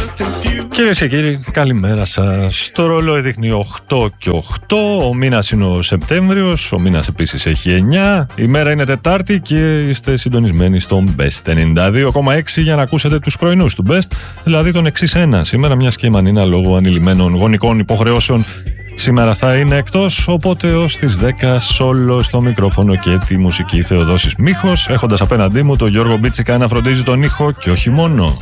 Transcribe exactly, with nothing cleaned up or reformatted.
Κυρίες και κύριοι, καλημέρα σας. Το ρολόι δείχνει οκτώ και οκτώ. Ο μήνας είναι ο Σεπτέμβριος. Ο μήνας επίσης έχει εννιά. Η μέρα είναι Τετάρτη και είστε συντονισμένοι στο Best ενενήντα δύο κόμμα έξι για να ακούσετε τους πρωινούς του Best. Δηλαδή τον εξής ένα. Σήμερα, μιας και η Μανίνα λόγω ανηλυμένων γονικών υποχρεώσεων σήμερα θα είναι εκτός, οπότε ως τις δέκα σόλο στο μικρόφωνο και τη μουσική Θεοδόσης Μίχος, έχοντας απέναντί μου τον Γιώργο Μπίτσικα να φροντίζει τον ήχο και όχι μόνο.